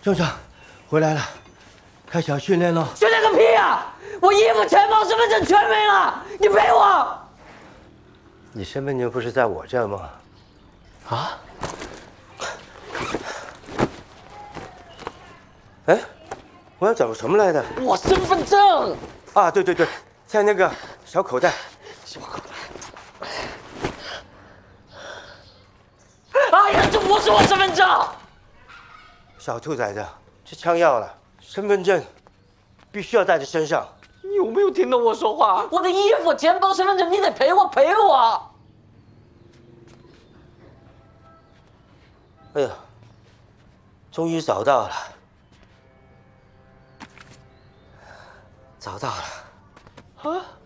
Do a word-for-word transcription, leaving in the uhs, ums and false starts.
郑长，回来了，开始要训练喽。 训练个屁呀！我衣服、钱包、身份证全没了，你赔我！ 你身份证不是在我这儿吗？啊？哎，我要找个什么来着？ 我身份证。 啊，对对对，在那个小口袋。 小口袋。哎呀，这不是我身份证！ 小兔崽子，这枪要了，身份证必须要带在身上。 你有没有听懂我说话？我的衣服、钱包、身份证，你得赔我，赔我！ 哎呀，终于找到了，找到了。啊！